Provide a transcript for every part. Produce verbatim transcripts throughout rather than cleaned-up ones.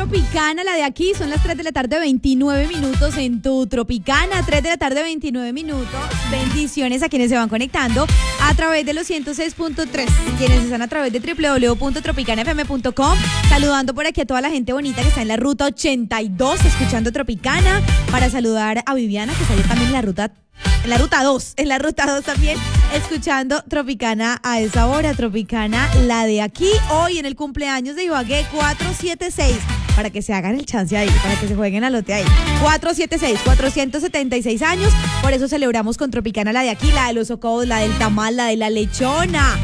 Tropicana, la de aquí. Son las tres de la tarde, veintinueve minutos en tu Tropicana. tres de la tarde, veintinueve minutos. Bendiciones a quienes se van conectando a través de los ciento seis punto tres. Quienes están a través de doble u doble u doble u punto tropicana f m punto com. Saludando por aquí a toda la gente bonita que está en la ruta ochenta y dos, escuchando Tropicana. Para saludar a Viviana, que salió también en la ruta En la ruta dos, en la ruta dos también, escuchando Tropicana a esa hora. Tropicana, la de aquí, hoy en el cumpleaños de Ibagué, cuatrocientos setenta y seis, para que se hagan el chance ahí, para que se jueguen al lote ahí. cuatrocientos setenta y seis, cuatrocientos setenta y seis años, por eso celebramos con Tropicana la de aquí, la de los socobos, la del tamal, la de la lechona,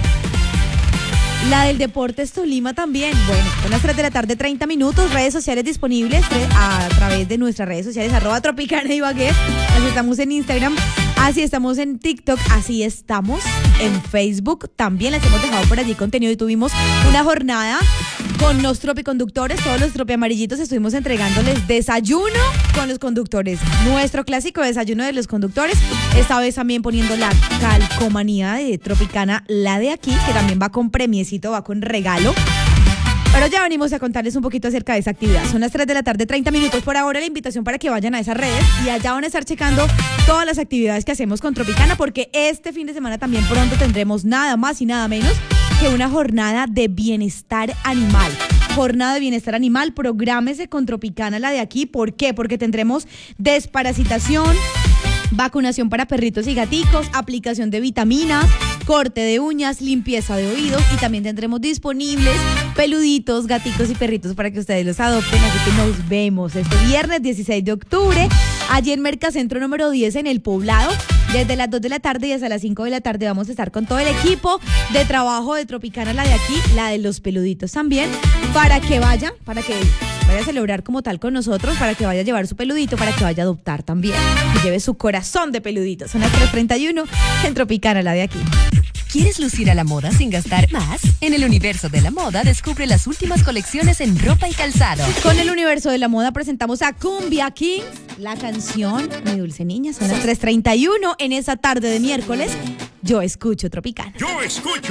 la del Deportes Tolima también. Bueno, son las tres de la tarde, treinta minutos. Redes sociales disponibles a través de nuestras redes sociales, arroba Tropicana Ibagué. Así estamos en Instagram, así estamos en TikTok, así estamos en Facebook. También les hemos dejado por allí contenido y tuvimos una jornada con los tropiconductores, todos los tropiamarillitos. Estuvimos entregándoles desayuno con los conductores. Nuestro clásico desayuno de los conductores. Esta vez también poniendo la calcomanía de Tropicana, la de aquí, que también va con premiecito, va con regalo. Pero ya venimos a contarles un poquito acerca de esa actividad. Son las tres de la tarde, treinta minutos. Por ahora la invitación para que vayan a esas redes y allá van a estar checando todas las actividades que hacemos con Tropicana, porque este fin de semana también pronto tendremos nada más y nada menos que una jornada de bienestar animal. Jornada de bienestar animal, prográmese con Tropicana, la de aquí. ¿Por qué? Porque tendremos desparasitación, vacunación para perritos y gaticos, aplicación de vitaminas, corte de uñas, limpieza de oídos, y también tendremos disponibles peluditos, gaticos y perritos para que ustedes los adopten. Así que nos vemos este viernes dieciséis de octubre allí en Mercacentro número diez en El Poblado. Desde las dos de la tarde y hasta las cinco de la tarde vamos a estar con todo el equipo de trabajo de Tropicana, la de aquí, la de los peluditos también, para que vaya, para que vaya a celebrar como tal con nosotros, para que vaya a llevar su peludito, para que vaya a adoptar también, que lleve su corazón de peluditos. Son las tres treinta y uno en Tropicana, la de aquí. ¿Quieres lucir a la moda sin gastar más? En el universo de la moda descubre las últimas colecciones en ropa y calzado. Con el universo de la moda presentamos a Cumbia Kings, la canción Mi Dulce Niña. Son las tres treinta y uno en esa tarde de miércoles. Yo escucho Tropicana. Yo escucho